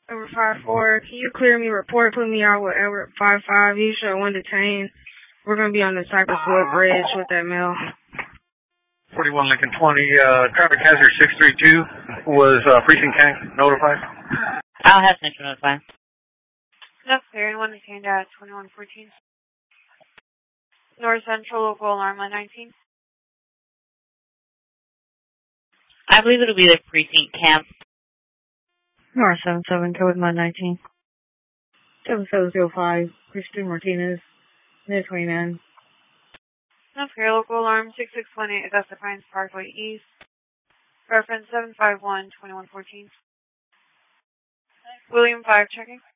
Over 5-4. Can you clear me report? Put me out with Edward 5-5. You show one detained. We're going to be on the Cypress Wood Bridge with that male. 41 Lincoln 20, traffic hazard 632 was precinct tank notified. I'll have Central notified. That's clear. One detained at 2114. North Central local alarm line 19. I believe it'll be the precinct camp. North 77, code line 19. 7705, Christian Martinez, mid 29. That's clear. Local alarm 6618, Augusta Pines Parkway East. Reference 751-2114. William 5 checking.